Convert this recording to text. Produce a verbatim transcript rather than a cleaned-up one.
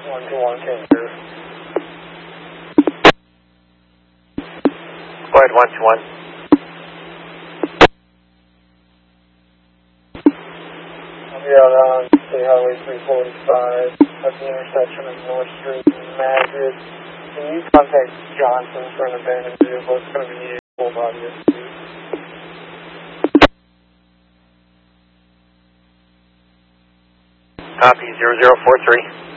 one two one, Kansas. Go ahead, one two one. I'll be out on State Highway three forty-five at the intersection of North Street and Madrid. Can you contact Johnson for an abandoned vehicle? It's going to be a full body S U V. Copy, zero zero four three.